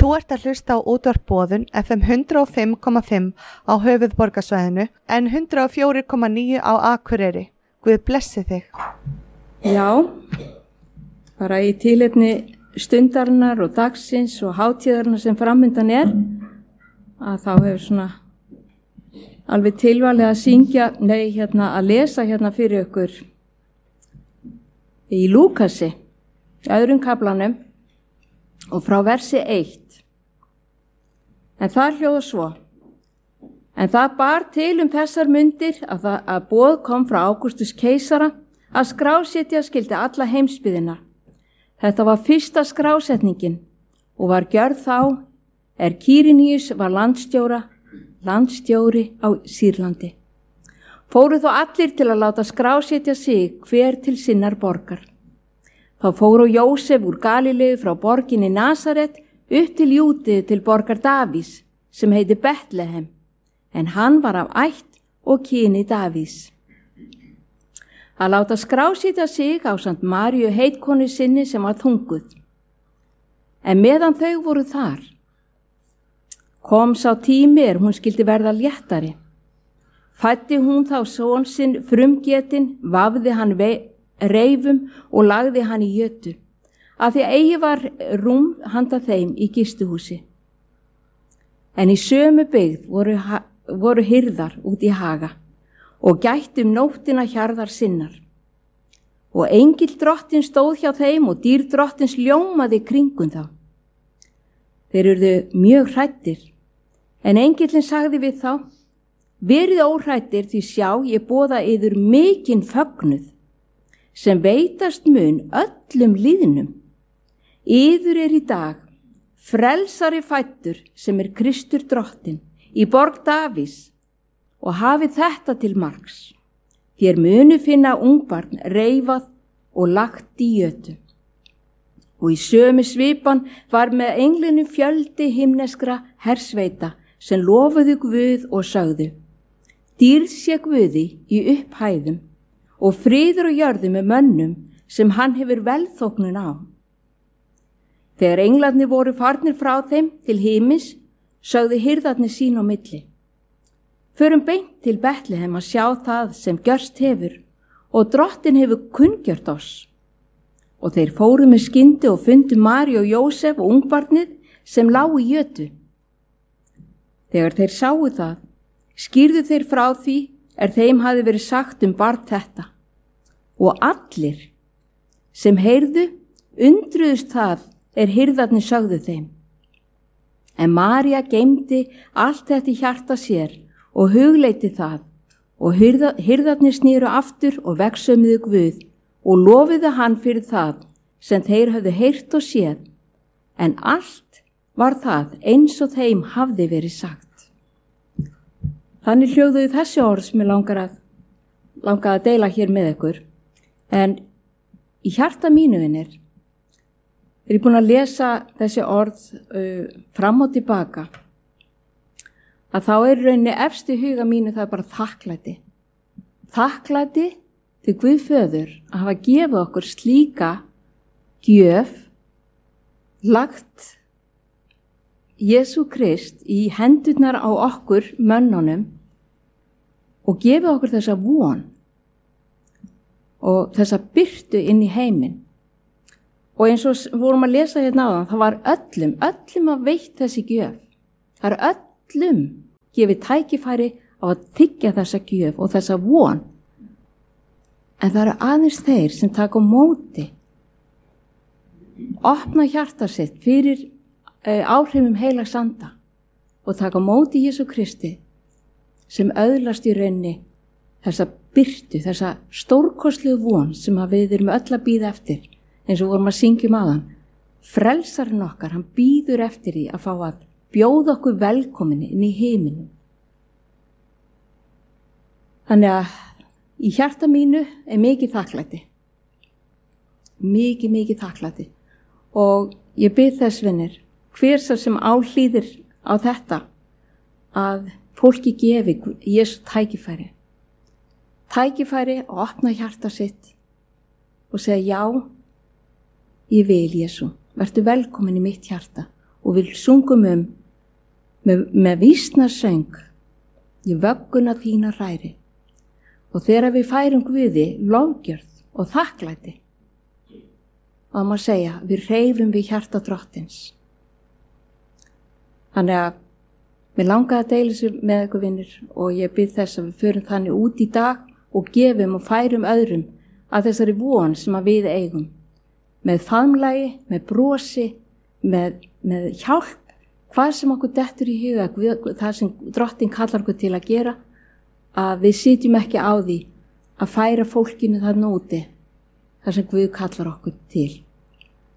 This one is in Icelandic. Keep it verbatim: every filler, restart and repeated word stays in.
Þú ert að hlusta á útvarp Boðun F M hundrað og fimm komma fimm á höfuðborgarsvæðinu en hundrað og fjögur komma níu á Akureyri. Guð blessi þig. Já, bara í tilefni stundarinnar og dagsins og hátíðarinnar sem framundan er, að þá hefur svona alveg tilvalið að syngja, nei, hérna, að lesa hérna fyrir ykkur í Lúkasi, í öðrum kaflanum og frá versi eitt. En það hljóðar svo. En það bar til um þessar mundir að, það, að boð kom frá Ágústus keisara að skrásetja skyldi alla heimsbyggðina. Þetta var fyrsta skrásetningin og var gjörð þá er Kýriníus var landstjóra, landstjóri á Sýrlandi. Fóru þó allir til að láta skrásetja sig hver til sinnar borgar. Þá fóru Jósef úr Galileu frá borginni Nasaret upp til Júdeu til borgar Davís sem heiti Betlehem, en hann var af ætt og kyni Davís. Að láta skrásetja sig ásamt Maríu heitkonu sinni sem var þunguð. En meðan þau voru þar, kom sá tími er hún skildi verða léttari. Fæddi hún þá son sinn frumgetinn, vafði hann reifum og lagði hann í jötu, af því að eigi var rúm handa þeim í gistuhúsi. En í sömu byggð voru, voru hirðar út í haga og gætt um nóttina hjarðar sinnar. Og engill drottin stóð hjá þeim og dýr drottins ljómaði kringum þá. Þeir urðu mjög hræddir, en engillin sagði við þá, verið óhræddir því sjá ég boða yður mikinn fögnuð, sem veitast mun öllum líðnum. Yður er í dag frelsari fæddur sem er Kristur drottin í borg Davís og hafið þetta til marks. Þér munu finna ungbarn reifað og lagt í jötu. Og í sömu svipan var með englinu fjöldi himneskra hersveita sem lofuðu Guð og sögðu, dýrð sé Guði í upphæðum og friður og jörðu með mönnum sem hann hefur velþóknun á. Þegar englarnir voru farnir frá þeim til himins, sögðu hirðarnir sín á milli. Förum beint til Betlehem að sjá það sem gjörst hefur og drottin hefur kunngjört oss. Og þeir fóru með skyndi og fundu Maríu og Jósef og ungbarnið sem lágu í jötu. Þegar þeir sáu það, skýrðu þeir frá því er þeim hafi verið sagt um barn þetta. Og allir sem heyrðu undruðust það er hirðarnir sögðu þeim. En María geymdi allt þetta í hjarta sér og hugleiti það og hirða, hirðarnir snýru aftur og vegsömuðu Guð og lofiðu hann fyrir það sem þeir höfðu heyrt og séð, en allt var það eins og þeim hafði verið sagt. Þannig hljóðuðu þessi orð sem ég langar að, langar að deila hér með ykkur, en í hjarta mínu vinir, er ég búin að lesa þessi orð uh, fram og tilbaka, að þá er rauninni efst í huga mínu það er bara þakklæti. Þakklæti til Guð föður að hafa gefið okkur slíka gjöf, lagt Jesú Krist í hendurnar á okkur mönnunum og gefið okkur þessa von og þessa birtu inn í heiminn. Og eins og vorum að lesa hérna áðan, það var öllum, öllum að veitt þessi gjöf. Það er öllum gefið tækifæri á að þiggja þessa gjöf og þessa von. En það eru aðeins þeir sem taka á móti, opna hjarta sitt fyrir uh, áhrifum heilags anda og taka á móti Jesú Kristi sem öðlast í rauninni þessa birtu, þessa stórkostlegu von sem við erum öll að bíða eftir. Eins og vorum að syngja um aðan, frelsarinn okkar, hann býður eftir því að fá að bjóða okkur velkominni inn í heiminu. Þannig að í hjarta mínu er mikið þakklæti. Mikið, mikið þakklæti. Og ég bið þess vinir, hver sem áhlýðir á þetta, að fólki gefi Jesú tækifæri. Tækifæri og opna hjarta sitt og segja já, ég vil Jesú, vertu velkomin í mitt hjarta og við sungum um með, með vísnarsöng í vögguna þína hræri. Og þegar við færum Guði lofgjörð og þakklæti, og maður segja, við hreyfum við hjarta Drottins. Þannig að mér langaði að deila sér með ykkur vinnir og ég bið þess að við förum þannig út í dag og gefum og færum öðrum að þessari von sem að við eigum. Með faðmlagi, með brosi, með, með hjálp, hvað sem okkur dettur í huga, það sem Drottin kallar okkur til að gera, að við sitjum ekki á því að færa fólkinu þarna úti, þar sem Guð kallar okkur til.